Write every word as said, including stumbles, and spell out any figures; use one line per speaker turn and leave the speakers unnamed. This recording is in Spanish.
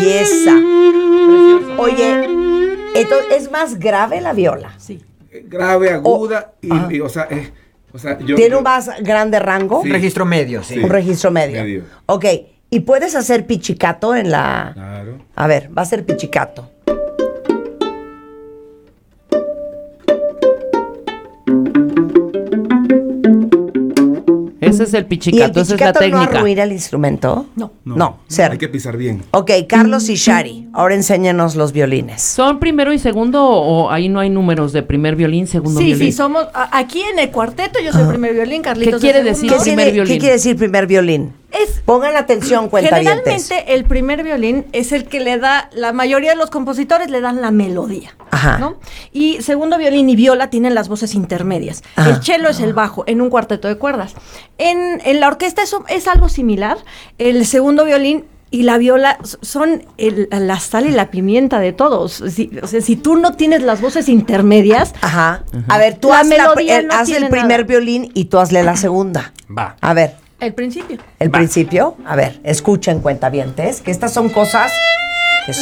belleza. Precioso. Oye, entonces, ¿es más grave la viola?
Sí.
Grave, aguda,
Oh,
y, y, o sea, eh, o sea, yo...
¿Tiene
yo,
un más grande rango?
Sí.
Un registro medio, sí.
Sí.
Un registro medio.
Medio.
Ok, ¿y puedes hacer pichicato en la...?
Claro.
A ver, va a ser pichicato.
Ese es el
¿Y el
pichicato, esa es la
pichicato no
técnica.
arruina el instrumento?
No.
No, cero.
Hay que pisar bien.
Ok, Carlos y Shari, ahora enséñanos los violines.
¿Son primero y segundo o ahí no hay números de primer violín, segundo
Sí,
violín?
sí, somos a- aquí en el cuarteto, yo soy primer violín, Carlitos
¿Qué quiere
es
decir
segundo.
¿Qué,
primer
tiene-
violín?
¿Qué quiere decir primer violín?
Es
Pongan atención, cuentavientes.
generalmente el primer violín es el que le da, la mayoría de los compositores le dan la melodía.
Ajá.
¿No? Y segundo violín y viola tienen las voces intermedias.
Ajá.
El cello es el bajo en un cuarteto de cuerdas. En, en la orquesta eso es algo similar. El segundo violín y la viola son el- la sal y la pimienta de todos. Si, o sea, si tú no tienes las voces intermedias,
Ajá. A ver, tú
La
haz, la-
melodía
el,
no
haz el
tiene
primer
nada.
violín y tú hazle la segunda.
Va.
A ver,
el principio.
el principio. A ver, escuchen, cuentavientes, que estas son cosas